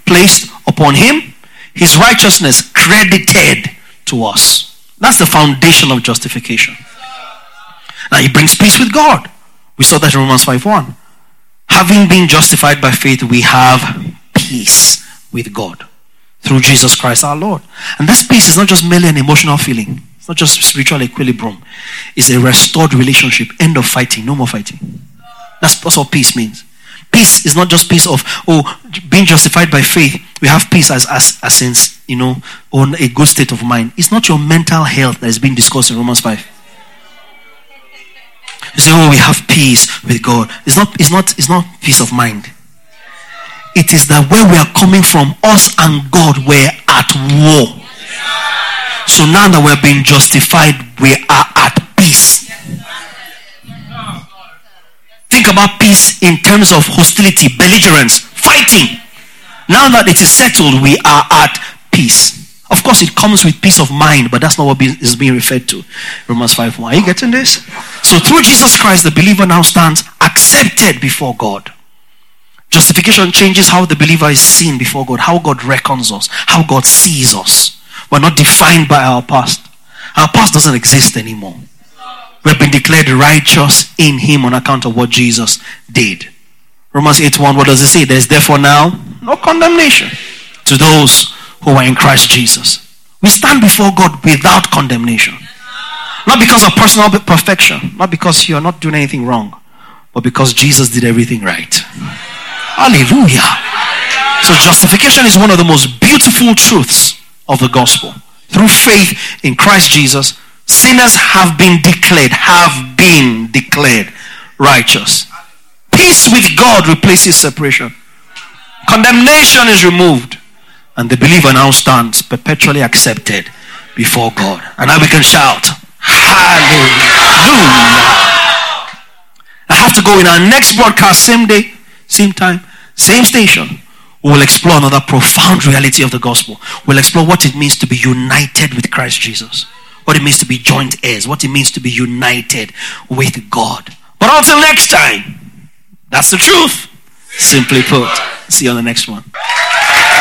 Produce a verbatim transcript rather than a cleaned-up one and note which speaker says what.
Speaker 1: placed upon him, his righteousness credited to us. That's the foundation of justification. Now it brings peace with God. We saw that in Romans five one. Having been justified by faith, we have peace with God through Jesus Christ our Lord. And this peace is not just merely an emotional feeling. It's not just spiritual equilibrium. It's a restored relationship. End of fighting. No more fighting. That's, that's what peace means. Peace is not just peace of, oh, being justified by faith. We have peace as, as, as in, you know, on a good state of mind. It's not your mental health that is being discussed in Romans five. You say, oh, we have peace with God. It's not, it's not, it's not peace of mind. It is that where we are coming from, us and God were at war. So now that we're being justified, we are at peace. Think about peace in terms of hostility, belligerence, fighting. Now that it is settled, we are at peace. Of course, it comes with peace of mind, but that's not what is being referred to. Romans five one. Are you getting this? So through Jesus Christ, the believer now stands accepted before God. Justification changes how the believer is seen before God, how God reckons us, how God sees us. We're not defined by our past. Our past doesn't exist anymore. We've been declared righteous in him on account of what Jesus did. Romans eight one, what does it say? There's therefore now no condemnation to those who are in Christ Jesus. We stand before God without condemnation. Not because of personal perfection, not because you're not doing anything wrong, but because Jesus did everything right. Hallelujah. So justification is one of the most beautiful truths of the gospel. Through faith in Christ Jesus, sinners have been declared, have been declared righteous. Peace with God replaces separation. Condemnation is removed. And the believer now stands perpetually accepted before God. And now we can shout, hallelujah. I have to go in our next broadcast, same day, same time, same station. We will explore another profound reality of the gospel. We'll explore what it means to be united with Christ Jesus. What it means to be joint heirs. What it means to be united with God. But until next time, that's the truth. Simply put. See you on the next one.